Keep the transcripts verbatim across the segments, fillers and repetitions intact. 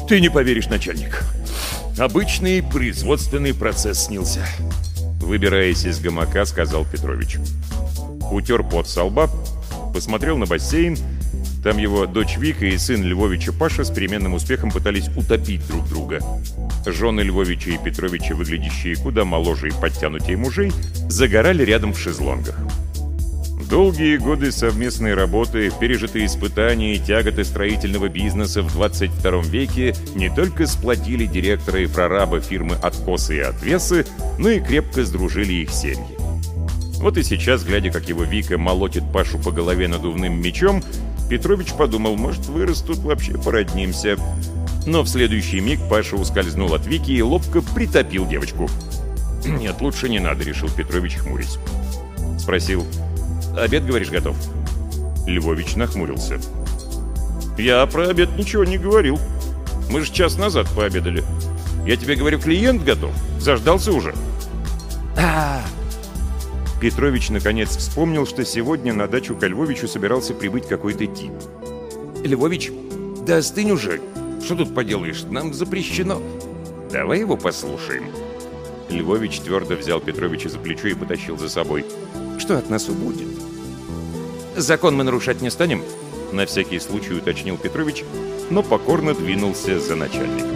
Ты не поверишь, начальник. Обычный производственный процесс снился. Выбираясь из гамака, сказал Петрович. Утер пот со лба, посмотрел на бассейн. Там его дочь Вика и сын Львовича Паша с переменным успехом пытались утопить друг друга. Жены Львовича и Петровича, выглядящие куда моложе и подтянутее мужей, загорали рядом в шезлонгах. Долгие годы совместной работы, пережитые испытания и тяготы строительного бизнеса в двадцать втором веке не только сплотили директора и прораба фирмы «Откосы и отвесы», но и крепко сдружили их семьи. Вот и сейчас, глядя, как его Вика молотит Пашу по голове надувным мечом, Петрович подумал, может, вырастут, вообще породнимся. Но в следующий миг Паша ускользнул от Вики и ловко притопил девочку. «Нет, лучше не надо», — решил Петрович, хмурясь. Спросил: «Обед, говоришь, готов?» Львович нахмурился. «Я про обед ничего не говорил. Мы же час назад пообедали. Я тебе говорю, клиент готов. Заждался уже». «А-а-а!» Петрович наконец вспомнил, что сегодня на дачу к Львовичу собирался прибыть какой-то тип. «Львович, да остынь уже. Что тут поделаешь? Нам запрещено». «Давай его послушаем». Львович твердо взял Петровича за плечо и потащил за собой. «Что от нас убудет?» «Закон мы нарушать не станем», — на всякий случай уточнил Петрович, но покорно двинулся за начальником.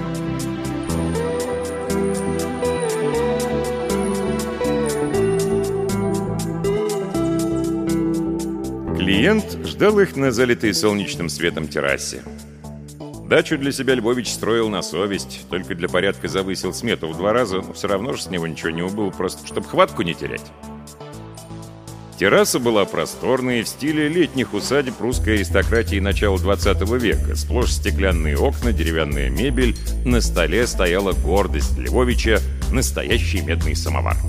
Клиент ждал их на залитой солнечным светом террасе. Дачу для себя Львович строил на совесть, только для порядка завысил смету в два раза, но все равно же с него ничего не убыло, просто чтобы хватку не терять. Терраса была просторной, в стиле летних усадеб русской аристократии начала двадцатого века. Сплошь стеклянные окна, деревянная мебель. На столе стояла гордость Львовича — настоящий медный самовар.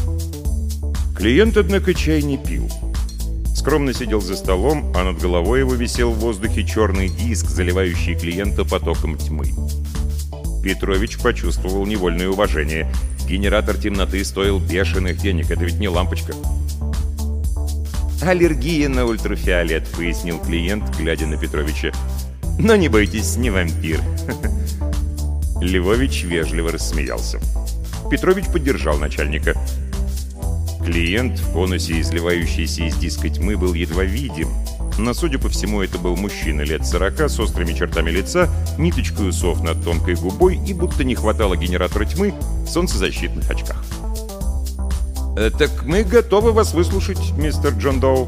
Клиент, однако, чай не пил. Скромно сидел за столом, а над головой его висел в воздухе черный диск, заливающий клиента потоком тьмы. Петрович почувствовал невольное уважение. Генератор темноты стоил бешеных денег, это ведь не лампочка. «Аллергия на ультрафиолет», — пояснил клиент, глядя на Петровича. «Но не бойтесь, не вампир». Львович вежливо рассмеялся. Петрович поддержал начальника. Клиент в конусе, изливающийся из диска тьмы, был едва видим, но, судя по всему, это был мужчина лет сорока с острыми чертами лица, ниточкой усов над тонкой губой и, будто не хватало генератора тьмы, в солнцезащитных очках. «Так мы готовы вас выслушать, мистер Джон Доу».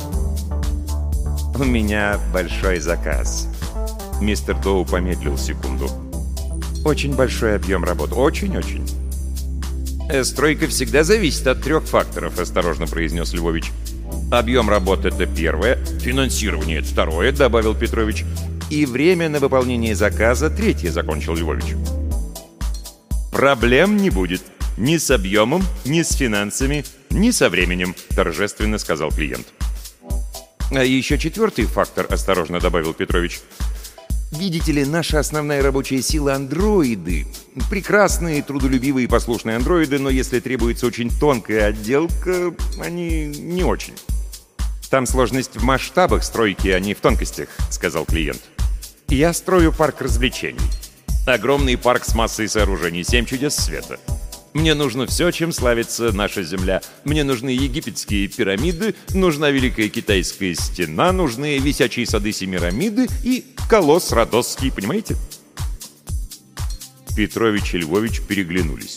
«У меня большой заказ». Мистер Доу помедлил секунду. «Очень большой объем работы. Очень-очень». «Стройка всегда зависит от трех факторов», — осторожно произнес Львович. «Объем работы — это первое, финансирование — это второе», — добавил Петрович. «И время на выполнение заказа — третье», — закончил Львович. «Проблем не будет. Ни с объемом, ни с финансами, ни со временем», — торжественно сказал клиент. «А еще четвертый фактор», — осторожно добавил Петрович. «Видите ли, наша основная рабочая сила — андроиды. Прекрасные, трудолюбивые и послушные андроиды, но если требуется очень тонкая отделка, они не очень». «Там сложность в масштабах стройки, а не в тонкостях», — сказал клиент. «Я строю парк развлечений. Огромный парк с массой сооружений, семь чудес света. Мне нужно все, чем славится наша земля. Мне нужны египетские пирамиды, нужна Великая Китайская стена, нужны висячие сады Семирамиды и колосс Родосский, понимаете?» Петрович и Львович переглянулись.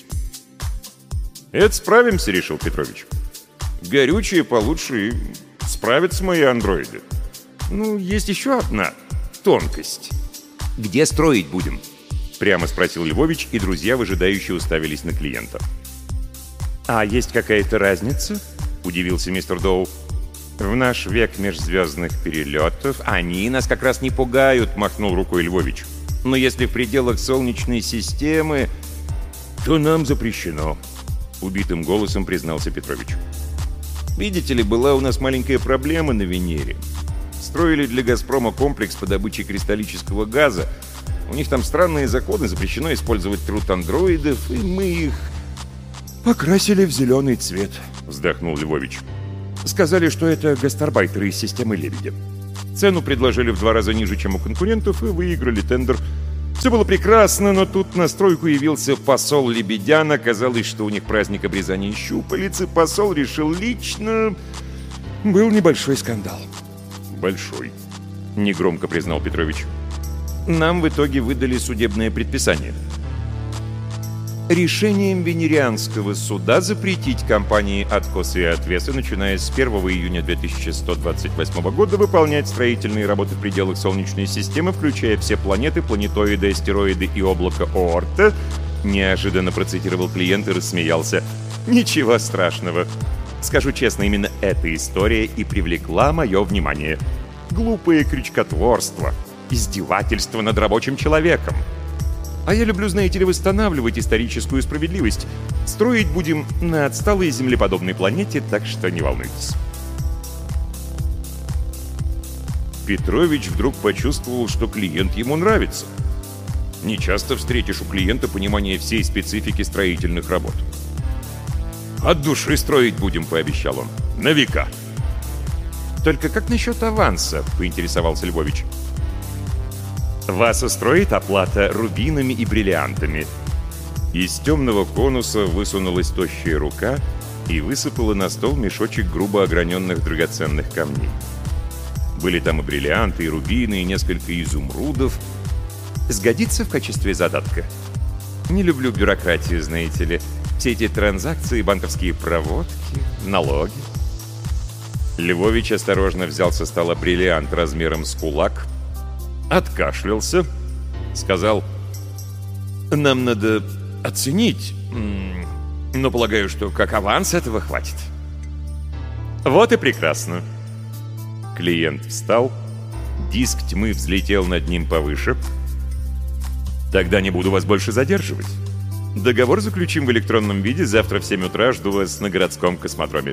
«Это справимся», — решил Петрович. «Горючее получше, и справятся мои андроиды. Ну, есть еще одна тонкость. Где строить будем?» Прямо спросил Львович, и друзья выжидающе уставились на клиента. «А есть какая-то разница?» — удивился мистер Доу. «В наш век межзвездных перелетов они нас как раз не пугают», — махнул рукой Львович. «Но если в пределах Солнечной системы, то нам запрещено», — убитым голосом признался Петрович. «Видите ли, была у нас маленькая проблема на Венере. Строили для «Газпрома» комплекс по добыче кристаллического газа. У них там странные законы, запрещено использовать труд андроидов, и мы их покрасили в зеленый цвет», — вздохнул Львович. «Сказали, что это гастарбайтеры из системы Лебедя. Цену предложили в два раза ниже, чем у конкурентов, и выиграли тендер. Все было прекрасно, но тут на стройку явился посол Лебедян. Оказалось, что у них праздник обрезания щупалец, и посол решил лично... Был небольшой скандал. «Большой», — негромко признал Петрович. «Нам в итоге выдали судебное предписание. Решением Венерианского суда запретить компании «Откосы и отвесы», начиная с первого июня две тысячи сто двадцать восьмого года, выполнять строительные работы в пределах Солнечной системы, включая все планеты, планетоиды, астероиды и облако Оорта, неожиданно процитировал клиент и рассмеялся. «Ничего страшного. Скажу честно, именно эта история и привлекла мое внимание. Глупое крючкотворство, издевательство над рабочим человеком. А я люблю, знаете ли, восстанавливать историческую справедливость. Строить будем на отсталой землеподобной планете, так что не волнуйтесь». Петрович вдруг почувствовал, что клиент ему нравится. Не часто встретишь у клиента понимание всей специфики строительных работ. «От души строить будем», — пообещал он. «На века». «Только как насчет аванса?» — поинтересовался Львович. «Вас устроит оплата рубинами и бриллиантами». Из темного конуса высунулась тощая рука и высыпала на стол мешочек грубо ограненных драгоценных камней. Были там и бриллианты, и рубины, и несколько изумрудов. Сгодится в качестве задатка? Не люблю бюрократию, знаете ли. Все эти транзакции, банковские проводки, налоги. Львович осторожно взял со стола бриллиант размером с кулак, откашлялся, сказал: «Нам надо оценить, но полагаю, что как аванс этого хватит». «Вот и прекрасно». Клиент встал, диск тьмы взлетел над ним повыше. «Тогда не буду вас больше задерживать. Договор заключим в электронном виде. Завтра в семь утра жду вас на городском космодроме».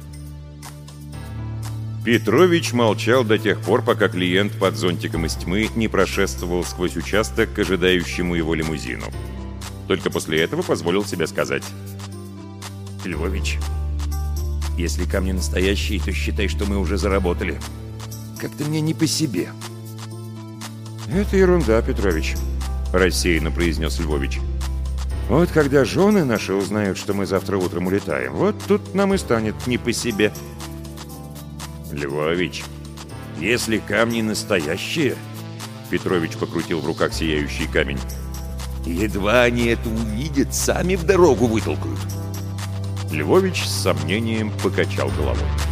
Петрович молчал до тех пор, пока клиент под зонтиком из тьмы не прошествовал сквозь участок к ожидающему его лимузину. Только после этого позволил себе сказать: «Львович, если камни настоящие, то считай, что мы уже заработали. Как-то мне не по себе». «Это ерунда, Петрович», — рассеянно произнес Львович. «Вот когда жены наши узнают, что мы завтра утром улетаем, вот тут нам и станет не по себе». «Львович, если камни настоящие...» Петрович покрутил в руках сияющий камень. «Едва они это увидят, сами в дорогу вытолкают». Львович с сомнением покачал головой.